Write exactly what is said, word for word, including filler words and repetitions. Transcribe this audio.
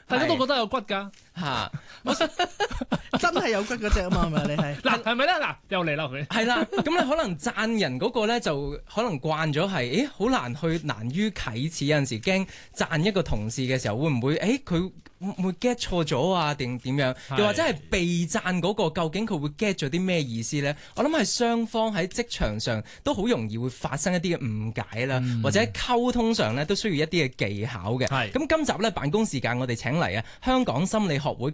大家都覺得有骨㗎嚇， 真係有骨嗰只啊嘛，係咪你係？ 嗱，係咪咧？嗱，又嚟啦佢。 係啦，咁你可能讚人嗰個咧，就可能慣咗係，誒好難去難於啟齒，有陣時驚讚一個同事嘅時候，會唔會誒佢會唔會 get 錯咗啊？定點樣？又或者係被讚嗰個，究竟佢會 get 咗啲咩意思咧？我諗係雙方喺職場上都好容易會發生一啲嘅誤解啦，嗯、或者喺溝通上咧都需要一啲嘅技巧嘅。咁今集咧辦公時間，我哋請嚟啊香港心理學會